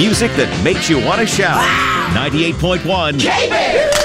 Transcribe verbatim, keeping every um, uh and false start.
Music that makes you want to shout. ninety-eight point one K-Bear!